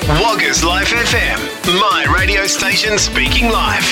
Woggers Life FM, my radio station speaking live.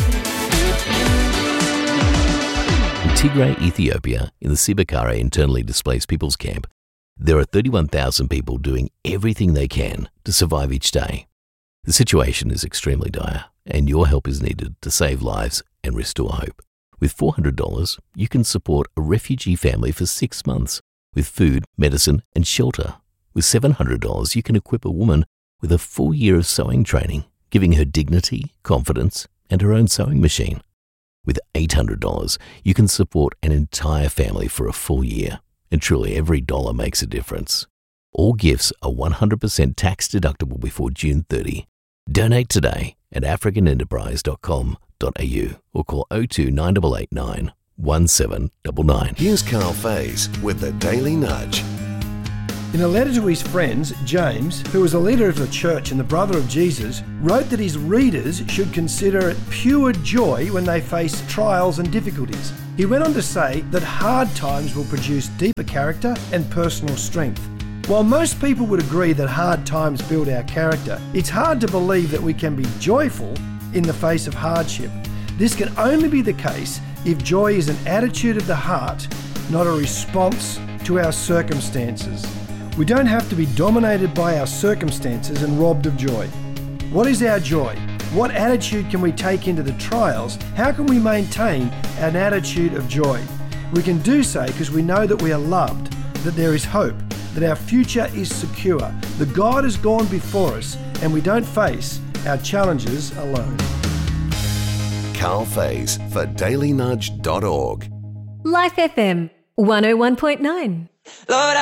In Tigray, Ethiopia, in the Sibakara internally displaced people's camp, there are 31,000 people doing everything they can to survive each day. The situation is extremely dire, and your help is needed to save lives and restore hope. With $400, you can support a refugee family for 6 months with food, medicine, and shelter. With $700, you can equip a woman with a full year of sewing training, giving her dignity, confidence, and her own sewing machine. With $800, you can support an entire family for a full year, and truly every dollar makes a difference. All gifts are 100% tax deductible before June 30. Donate today at africanenterprise.com.au or call 02 9889 1799. Here's Carl Faze with the Daily Nudge. In a letter to his friends, James, who was a leader of the church and the brother of Jesus, wrote that his readers should consider it pure joy when they face trials and difficulties. He went on to say that hard times will produce deeper character and personal strength. While most people would agree that hard times build our character, it's hard to believe that we can be joyful in the face of hardship. This can only be the case if joy is an attitude of the heart, not a response to our circumstances. We don't have to be dominated by our circumstances and robbed of joy. What is our joy? What attitude can we take into the trials? How can we maintain an attitude of joy? We can do so because we know that we are loved, that there is hope, that our future is secure, that God has gone before us, and we don't face our challenges alone. Carl Faze for dailynudge.org. Life FM 101.9. Lord,